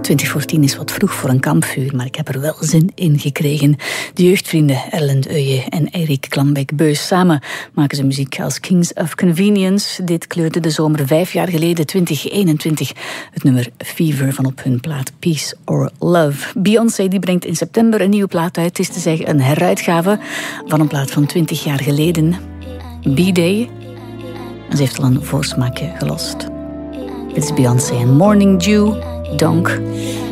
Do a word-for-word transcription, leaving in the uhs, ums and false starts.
twintig voor tien is wat vroeg voor een kampvuur, maar ik heb er wel zin in gekregen. De jeugdvrienden Erlend Euye en Erik Klambeck-Beus samen maken ze muziek als Kings of Convenience. Dit kleurde de zomer vijf jaar geleden, twintig eenentwintig, het nummer Fever van op hun plaat Peace or Love. Beyoncé die brengt in september een nieuwe plaat uit. Het is te zeggen een heruitgave van een plaat van twintig jaar geleden, B-Day. En ze heeft al een voorsmaakje gelost. Dit is Beyoncé en Morning Dew, Donk.